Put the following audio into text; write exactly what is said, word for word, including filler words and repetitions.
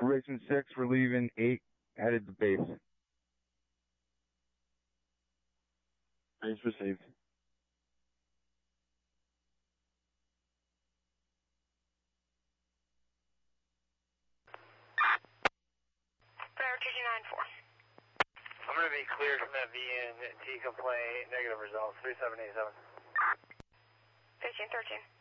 Operation six, we're leaving eight, headed to base. Base received. Bear two two nine four. I'm going to be cleared from that V N T complaint, negative results, three seven eight seven. fifteen thirteen.